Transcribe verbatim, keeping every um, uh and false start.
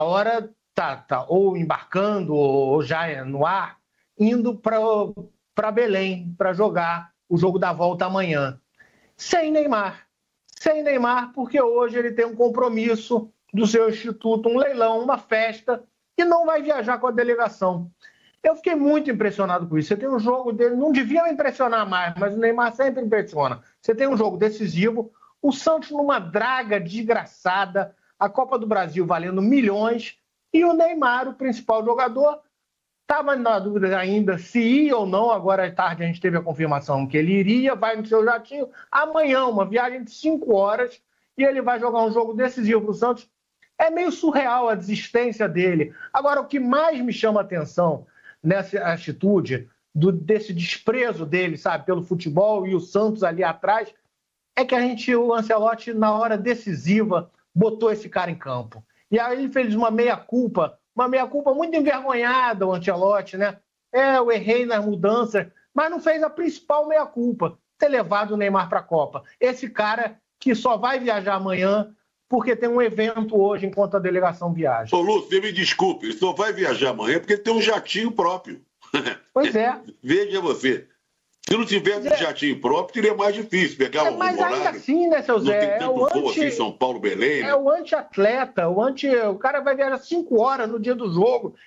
hora tá, tá ou embarcando ou já no ar, indo para Belém para jogar o jogo da volta amanhã. Sem Neymar. Sem Neymar, porque hoje ele tem um compromisso do seu instituto, um leilão, uma festa, e não vai viajar com a delegação. Eu fiquei muito impressionado com isso. Você tem um jogo dele, não devia me impressionar mais, mas o Neymar sempre impressiona. Você tem um jogo decisivo, o Santos numa draga desgraçada, a Copa do Brasil valendo milhões, e o Neymar, o principal jogador, estava na dúvida ainda se ia ou não. Agora à tarde a gente teve a confirmação que ele iria, vai no seu jatinho. Amanhã, uma viagem de cinco horas, e ele vai jogar um jogo decisivo para o Santos. É meio surreal a desistência dele. Agora, o que mais me chama a atenção nessa atitude, do, desse desprezo dele, sabe, pelo futebol e o Santos ali atrás, é que a gente, o Ancelotti, na hora decisiva, botou esse cara em campo. E aí ele fez uma meia-culpa, uma meia-culpa muito envergonhada, o Ancelotti, né? É, eu errei nas mudanças, mas não fez a principal meia-culpa, ter levado o Neymar para a Copa. Esse cara que só vai viajar amanhã porque tem um evento hoje enquanto a delegação viaja. Ô, Lúcio, me desculpe, ele só vai viajar amanhã porque ele tem um jatinho próprio. Pois é. Veja você. Se não tivesse um jatinho próprio, seria mais difícil pegar é, um Mas ainda assim, né, seu Zé? Não tem tanto é o voo anti... assim em São Paulo, Belém. Né? É o anti-atleta, o anti... o cara vai viajar cinco horas no dia do jogo.